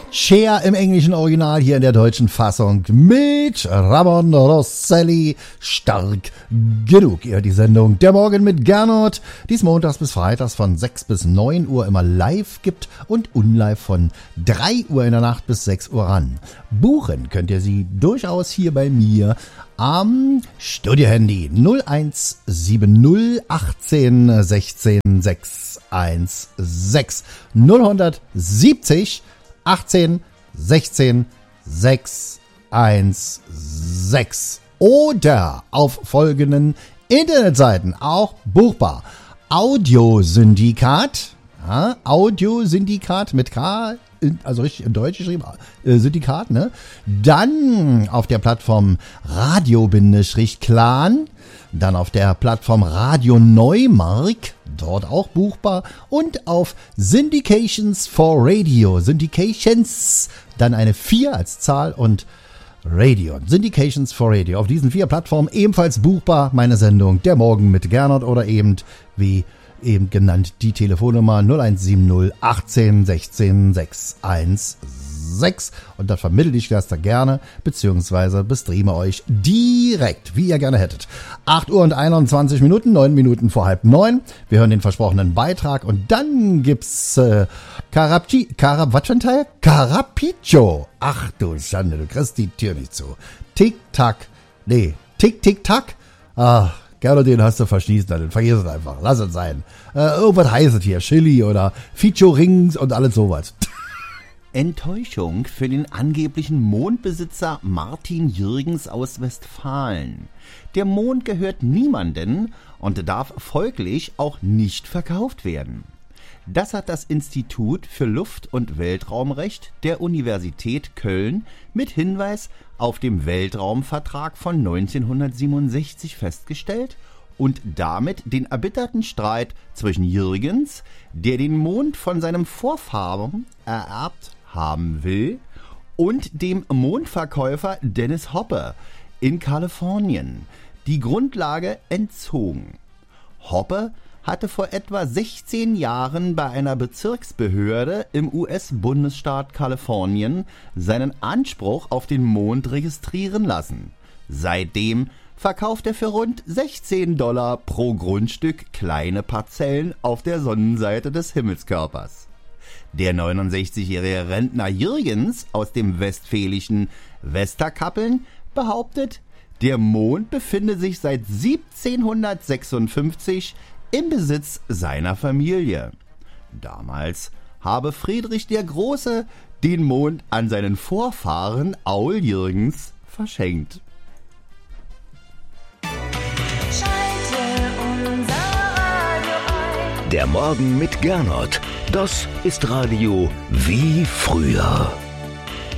Cher im englischen Original, hier in der deutschen Fassung mit Ramon Rosselli. Stark genug. Ihr hört die Sendung Der Morgen mit Gernot, die es montags bis freitags von 6 bis 9 Uhr immer live gibt und unlive von 3 Uhr in der Nacht bis 6 Uhr ran. Buchen könnt ihr sie durchaus hier bei mir am Studiohandy 0170 18 16 616 070 18 16 616 oder auf folgenden Internetseiten auch buchbar. Audiosyndikat, ja, Audiosyndikat mit K, also richtig in Deutsch geschrieben, Syndikat, ne? Dann auf der Plattform Radio-Clan, dann auf der Plattform Radio Neumark, dort auch buchbar, und auf Syndications for Radio, Syndications, dann eine 4 als Zahl und Radio, Syndications for Radio. Auf diesen 4 Plattformen ebenfalls buchbar meine Sendung Der Morgen mit Gernot oder eben, wie eben genannt, die Telefonnummer 0170 18 16 616 und dann vermittle ich das da gerne, beziehungsweise bestreame euch direkt, wie ihr gerne hättet. 8 Uhr und 21 Minuten, 9 Minuten vor 8:30. Wir hören den versprochenen Beitrag und dann gibt's was für ein Teil? Carapiccio. Ach du Schande, du kriegst die Tür nicht zu. Tick-Tack. Nee, Tick-Tick-Tack. Ah, Gerne, den hast du verschließen, dann vergiss es einfach. Lass es sein. Irgendwas heißt es hier. Chili oder Featurings und alles sowas. Enttäuschung für den angeblichen Mondbesitzer Martin Jürgens aus Westfalen. Der Mond gehört niemanden und darf folglich auch nicht verkauft werden. Das hat das Institut für Luft- und Weltraumrecht der Universität Köln mit Hinweis auf den Weltraumvertrag von 1967 festgestellt und damit den erbitterten Streit zwischen Jürgens, der den Mond von seinem Vorfahren ererbt haben will, und dem Mondverkäufer Dennis Hopper in Kalifornien die Grundlage entzogen. Hopper hatte vor etwa 16 Jahren bei einer Bezirksbehörde im US-Bundesstaat Kalifornien seinen Anspruch auf den Mond registrieren lassen. Seitdem verkauft er für rund $16 pro Grundstück kleine Parzellen auf der Sonnenseite des Himmelskörpers. Der 69-jährige Rentner Jürgens aus dem westfälischen Westerkappeln behauptet, der Mond befinde sich seit 1756 im Besitz seiner Familie. Damals habe Friedrich der Große den Mond an seinen Vorfahren Aul Jürgens verschenkt. Der Morgen mit Gernot, das ist Radio wie früher.